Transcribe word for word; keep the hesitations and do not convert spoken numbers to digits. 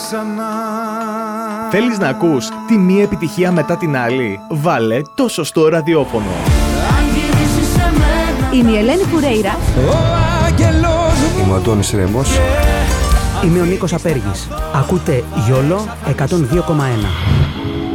ξανά. Θέλεις να ακούς τη μία επιτυχία μετά την άλλη? Βάλε το σωστό ραδιόφωνο. Είμαι η Ελένη Φουρέιρα. Είμαι ο Αντώνης Ρέμος. Είμαι ο Νίκος Απέργης. Ακούτε γιόλο εκατόν δύο κόμμα ένα.